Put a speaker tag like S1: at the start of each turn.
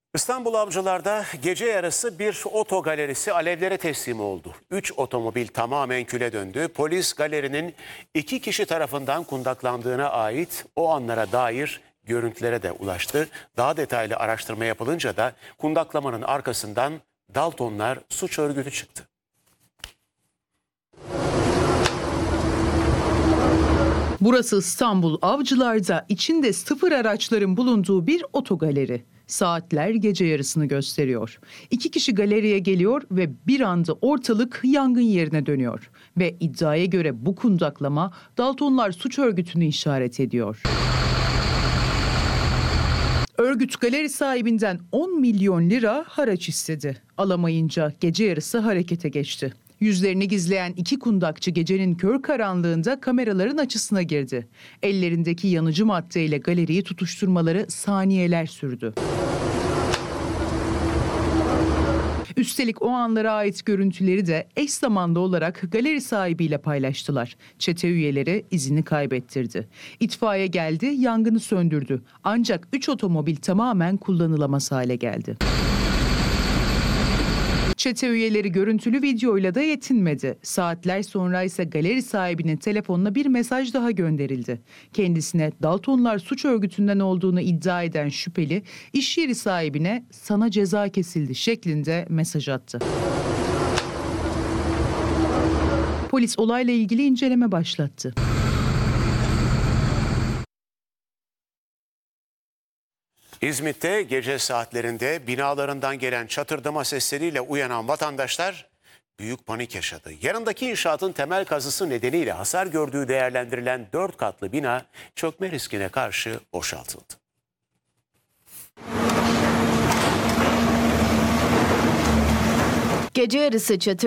S1: İstanbul Avcılar'da gece yarısı bir oto galerisi alevlere teslim oldu. 3 otomobil tamamen küle döndü. Polis galerinin 2 kişi tarafından kundaklandığına ait o anlara dair görüntülere de ulaştı. Daha detaylı araştırma yapılınca da kundaklamanın arkasından Daltonlar suç örgütü çıktı.
S2: Burası İstanbul Avcılar'da içinde sıfır araçların bulunduğu bir otogaleri. Saatler gece yarısını gösteriyor. 2 kişi galeriye geliyor ve bir anda ortalık yangın yerine dönüyor. Ve iddiaya göre bu kundaklama Daltonlar suç örgütünü işaret ediyor. Örgüt galeri sahibinden 10 milyon lira haraç istedi. Alamayınca gece yarısı harekete geçti. Yüzlerini gizleyen 2 kundakçı gecenin kör karanlığında kameraların açısına girdi. Ellerindeki yanıcı maddeyle galeriyi tutuşturmaları saniyeler sürdü. Üstelik o anlara ait görüntüleri de eş zamanlı olarak galeri sahibiyle paylaştılar. Çete üyeleri izini kaybettirdi. İtfaiye geldi, yangını söndürdü. Ancak 3 otomobil tamamen kullanılamaz hale geldi. Çete üyeleri görüntülü videoyla da yetinmedi. Saatler sonra ise galeri sahibinin telefonuna bir mesaj daha gönderildi. Kendisine Daltonlar suç örgütünden olduğunu iddia eden şüpheli, iş yeri sahibine "sana ceza kesildi" şeklinde mesaj attı. Polis olayla ilgili inceleme başlattı.
S1: İzmit'te gece saatlerinde binalarından gelen çatırdama sesleriyle uyanan vatandaşlar büyük panik yaşadı. Yanındaki inşaatın temel kazısı nedeniyle hasar gördüğü değerlendirilen 4 katlı bina çökme riskine karşı boşaltıldı.
S3: Gece yarısı çatır